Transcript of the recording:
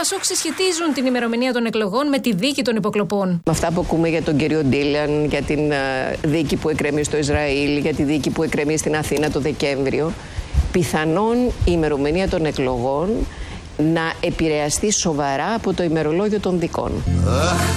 Πασόκ συσχετίζουν την ημερομηνία των εκλογών με τη δίκη των υποκλοπών. Με αυτά που ακούμε για τον κύριο Ντίλαν, για την δίκη που εκκρεμεί στο Ισραήλ, για τη δίκη που εκκρεμεί στην Αθήνα το Δεκέμβριο, πιθανόν η ημερομηνία των εκλογών να επηρεαστεί σοβαρά από το ημερολόγιο των δικών.